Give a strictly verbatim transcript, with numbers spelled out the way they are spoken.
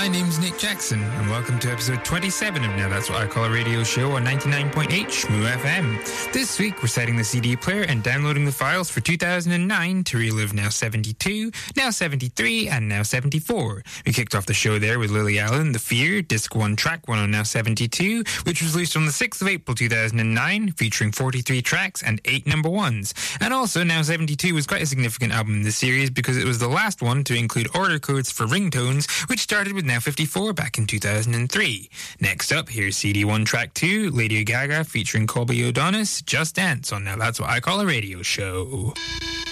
name's Nick Jackson, and welcome to episode twenty-seven of Now That's What I Call a Radio Show on ninety-nine point eight Shmoo F M. This week, we're setting the C D player and downloading the files for two thousand nine to relive Now seventy-two, Now seventy-three, and Now seventy-four. We kicked off the show there with Lily Allen, The Fear, Disc one, Track one on Now seventy-two, which was released on the sixth of April two thousand nine, featuring forty-three tracks and eight number ones. And also, Now seventy-two was quite a significant album in the series because it was the last one to include order codes for ringtones, which started with Now fifty-four back in two thousand three. Next up, here's C D one Track two, Lady Gaga featuring Colby O'Donis, Just Dance on Now That's What I Call a Radio Show.